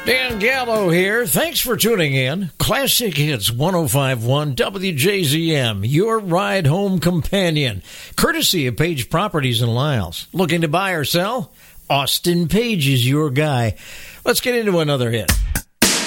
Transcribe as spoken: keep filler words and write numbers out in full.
Dan Gallo here. Thanks for tuning in. Classic Hits one oh five point one W J Z M, your ride home companion. Courtesy of Page Properties in Lyles. Looking to buy or sell? Austin Page is your guy. Let's get into another hit.